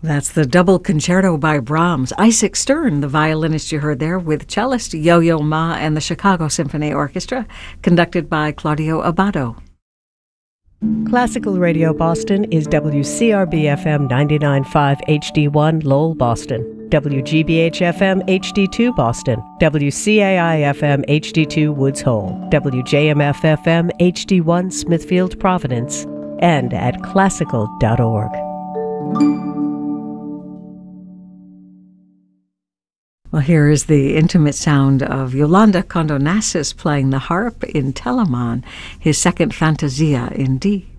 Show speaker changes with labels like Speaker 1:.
Speaker 1: That's the double concerto by Brahms. Isaac Stern, the violinist you heard there, with cellist Yo-Yo Ma and the Chicago Symphony Orchestra, conducted by Claudio Abbado.
Speaker 2: Classical Radio Boston is WCRB-FM 99.5 HD1 Lowell, Boston, WGBH-FM HD2 Boston, WCAI-FM HD2 Woods Hole, WJMF-FM HD1 Smithfield, Providence, and at classical.org.
Speaker 1: Well, here is the intimate sound of Yolanda Condonassis playing the harp in Telemann, his second Fantasia in D.